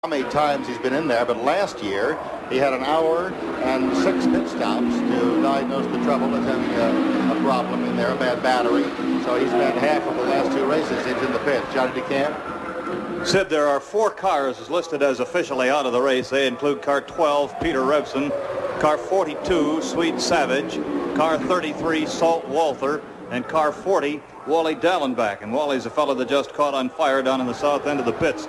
how many times he's been in there, but last year he had an hour and 6 pit stops to diagnose the trouble as having a problem in there, a bad battery. So he spent half of the last 2 races he's in the pit. Johnny DeCamp? Sid, there are 4 cars listed as officially out of the race. They include car 12, Peter Revson, car 42, Swede Savage, car 33, Salt Walther, and car 40, Wally Dallenbach. And Wally's a fellow that just caught on fire down in the south end of the pits.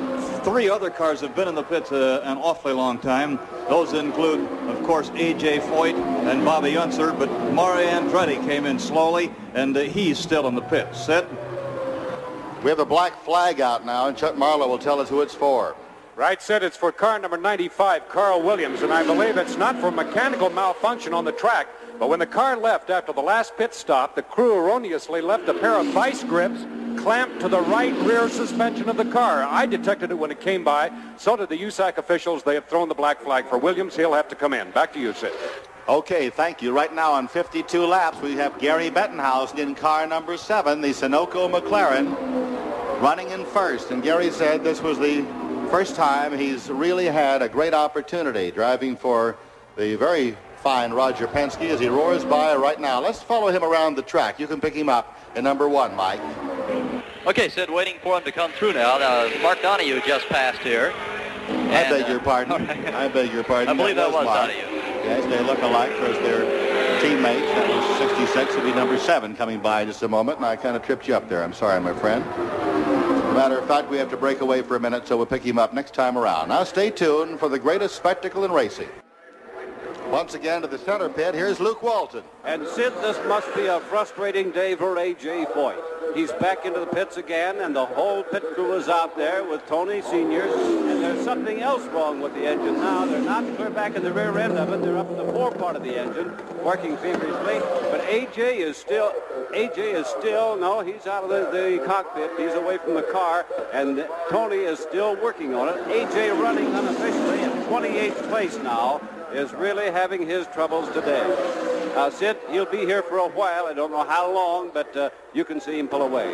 3 other cars have been in the pits an awfully long time. Those include, of course, A.J. Foyt and Bobby Unser, but Mario Andretti came in slowly, and he's still in the pits. Sid? We have a black flag out now, and Chuck Marlowe will tell us who it's for. Right, Sid, it's for car number 95, Carl Williams, and I believe it's not for mechanical malfunction on the track, but when the car left after the last pit stop, the crew erroneously left a pair of vice grips clamped to the right rear suspension of the car. I detected it when it came by. So did the USAC officials. They have thrown the black flag for Williams. He'll have to come in. Back to you, Sid. Okay, thank you. Right now on 52 laps, we have Gary Bettenhausen in car number 7, the Sunoco McLaren, running in first. And Gary said this was the first time he's really had a great opportunity driving for the very fine Roger Penske as he roars by right now. Let's follow him around the track. You can pick him up in number 1, Mike. Okay, Sid, waiting for him to come through now. Mark Donohue just passed here. I beg your pardon. Right. I beg your pardon. I believe that was Donohue. Yes, they look alike because they're teammates. That was 66. It'll be number 7 coming by in just a moment, and I kind of tripped you up there. I'm sorry, my friend. As a matter of fact, we have to break away for a minute, so we'll pick him up next time around. Now stay tuned for the greatest spectacle in racing. Once again to the center pit, here's Luke Walton. And Sid, this must be a frustrating day for A.J. Foyt. He's back into the pits again, and the whole pit crew is out there with Tony Sr. And there's something else wrong with the engine now. They're not clear back in the rear end of it. They're up in the fore part of the engine, working feverishly. But A.J. is still, no, he's out of the cockpit. He's away from the car, and Tony is still working on it. A.J. running unofficially in 28th place now, is really having his troubles today. Sid, he'll be here for a while. I don't know how long, but you can see him pull away.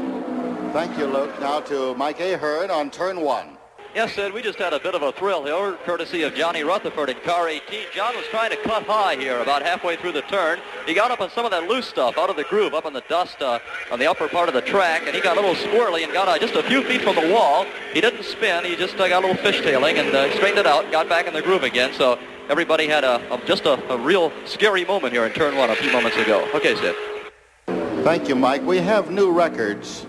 Thank you, Luke. Now to Mike Ahern on turn 1. Yes, Sid, we just had a bit of a thrill here, courtesy of Johnny Rutherford in car 18. John was trying to cut high here about halfway through the turn. He got up on some of that loose stuff out of the groove, up on the dust on the upper part of the track, and he got a little squirrely and got just a few feet from the wall. He didn't spin. He just got a little fishtailing and straightened it out and got back in the groove again. So everybody had just a real scary moment here in turn 1 a few moments ago. Okay, Sid. Thank you, Mike. We have new records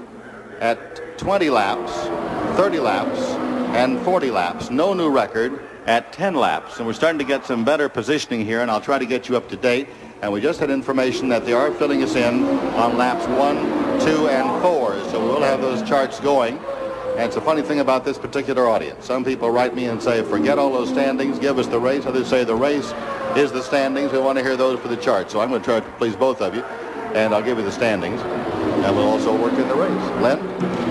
at 20 laps, 30 laps, and 40 laps. No new record at 10 laps. And we're starting to get some better positioning here, and I'll try to get you up to date. And we just had information that they are filling us in on laps 1, 2, and 4. So we'll have those charts going. And it's a funny thing about this particular audience. Some people write me and say, forget all those standings, give us the race. Others say the race is the standings. We want to hear those for the chart. So I'm going to try to please both of you, and I'll give you the standings. And we'll also work in the race. Len?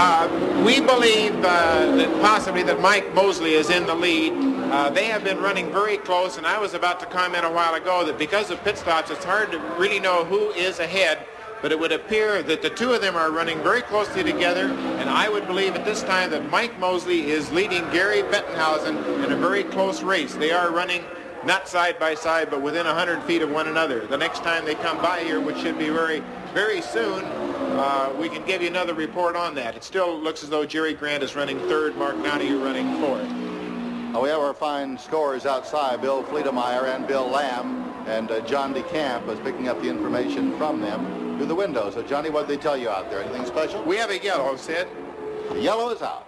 We believe that possibly that Mike Mosley is in the lead. They have been running very close, and I was about to comment a while ago that because of pit stops, it's hard to really know who is ahead. But it would appear that the 2 of them are running very closely together, and I would believe at this time that Mike Mosley is leading Gary Bettenhausen in a very close race. They are running not side by side, but within 100 feet of one another. The next time they come by here, which should be very, very soon, we can give you another report on that. It still looks as though Jerry Grant is running 3rd, Mark Donohue running 4th. We have our fine scorers outside, Bill Fleetemeyer and Bill Lamb, and John DeCamp is picking up the information from them through the window. So, Johnny, what did they tell you out there? Anything special? We have a yellow, Sid. The yellow is out.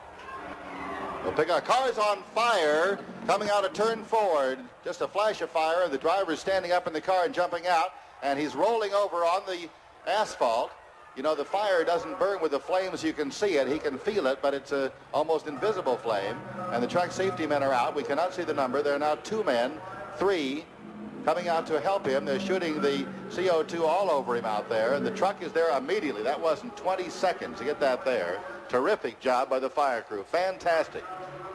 We'll pick our cars on fire coming out of turn forward. Just a flash of fire. The driver is standing up in the car and jumping out, and he's rolling over on the asphalt. You know, the fire doesn't burn with the flames. You can see it. He can feel it, but it's a almost invisible flame. And the track safety men are out. We cannot see the number. There are now 2 men, 3, coming out to help him. They're shooting the CO2 all over him out there, and the truck is there immediately. That wasn't 20 seconds to get that there. Terrific job by the fire crew. Fantastic.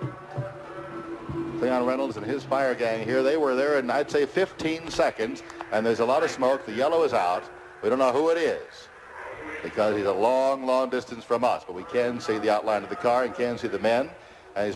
Cleon Reynolds and his fire gang here, they were there in, I'd say, 15 seconds, and there's a lot of smoke. The yellow is out. We don't know who it is because he's a long, long distance from us, but we can see the outline of the car and can see the men.